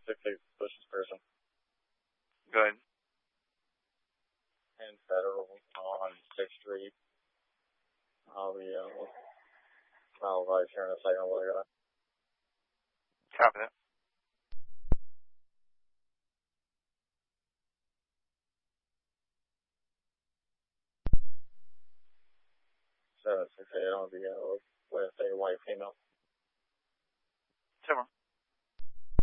768 suspicious person. Go ahead. And Federal on 6th Street. I'll be right here in a second. What I got. Copy that. So it's okay. I'll be with a white female. 7.